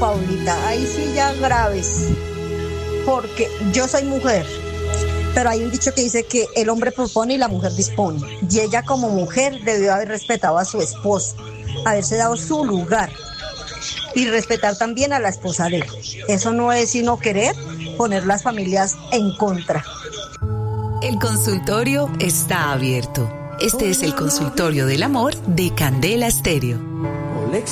Paulita, ahí sí ya graves, porque yo soy mujer, pero hay un dicho que dice que el hombre propone y la mujer dispone, y ella como mujer debió haber respetado a su esposo, haberse dado su lugar y respetar también a la esposa de él. Eso no es sino querer poner las familias en contra. El consultorio está abierto. Este es el consultorio del amor de Candela Estéreo.